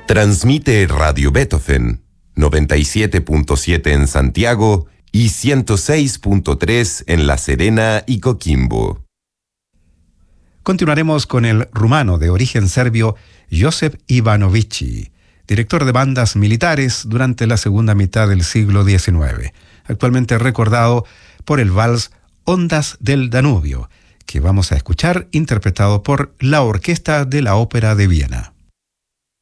Transmite Radio Beethoven, 97.7 en Santiago y 106.3 en La Serena y Coquimbo. Continuaremos con el rumano de origen serbio Josip Ivanovici, director de bandas militares durante la segunda mitad del siglo XIX, actualmente recordado por el vals Ondas del Danubio, que vamos a escuchar interpretado por la Orquesta de la Ópera de Viena.